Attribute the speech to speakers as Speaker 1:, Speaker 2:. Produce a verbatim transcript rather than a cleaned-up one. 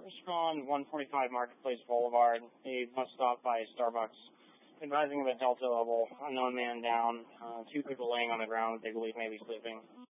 Speaker 1: Respond one forty-five Marketplace Boulevard, a bus stop by Starbucks. Advising of a Delta level, unknown man down, uh, two people laying on the ground, they believe may be sleeping.